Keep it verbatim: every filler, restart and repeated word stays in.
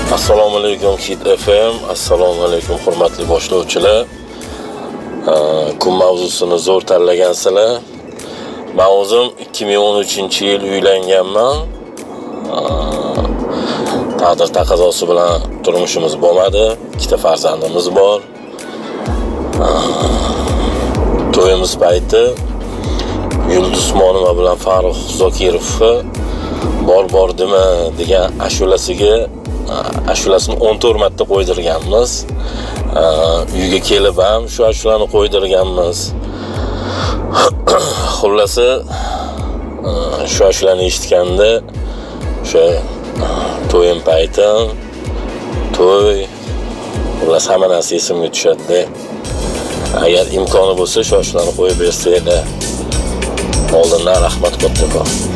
Assalomu alaykum Hit F M, assalomu alaykum hurmatli boshlovchilar. Kun mavzusini zo'r tanlagansizlar. Men o'zim ikki ming o'n uchinchi yil uylanganman. Taqdir taqozosi bilan turmushimiz bo'lmadi. Ikkita farzandimiz bor. To'yimiz payti Yulduz Usmonova bilan Farruh Zokirovni bor bor dema degan ashulasiga ashulasini o'n to'rt marta qo'ydirganmiz. Uyga kelib ham shu ashulani qo'ydirganmiz. Xullasi shu ashulani eshitganda o'sha to'yim payti to'y xullas hamma narsa esimga tushadi. Agar imkoni bo'lsa shu ashulani qo'yib bersanglar, oldindan rahmat kattakon.